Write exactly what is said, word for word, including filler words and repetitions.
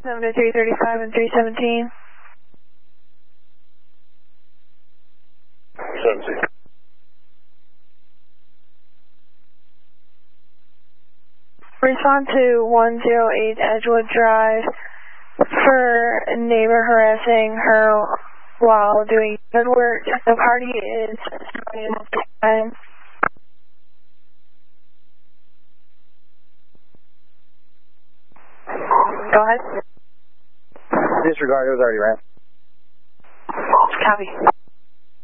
Seven to three thirty-five and three seventeen. Seventeen. Respond to one oh eight Edgewood Drive for neighbor harassing her while doing good work. The party is time. Go ahead. Disregard, it was already ran. Copy.